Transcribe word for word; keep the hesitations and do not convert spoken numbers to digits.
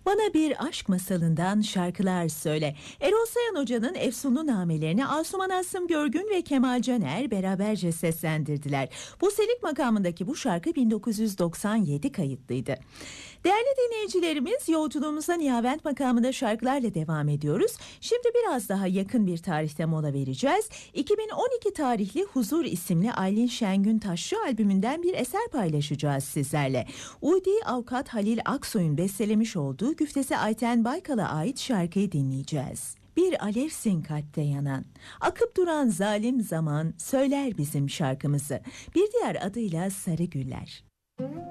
Bana bir aşk masalından şarkılar söyle. Erol Sayan Hoca'nın efsunlu namelerini Asuman Asım Görgün ve Kemal Caner beraberce seslendirdiler. Bu Selik makamındaki bu şarkı bin dokuz yüz doksan yedi kayıtlıydı. Değerli dinleyicilerimiz, yolculuğumuza Nihavent makamında şarkılarla devam ediyoruz. Şimdi biraz daha yakın bir tarihte mola vereceğiz. iki bin on iki tarihli Huzur isimli Aylin Şengün Taşçı albümünden bir eser paylaşacağız sizlerle. Udi Avukat Halil Aksoy'un bestelemiş olduğu güftesi Ayten Baykal'a ait şarkıyı dinleyeceğiz. Bir alevsin kalpte yanan, akıp duran zalim zaman söyler bizim şarkımızı. Bir diğer adıyla Sarı Güller.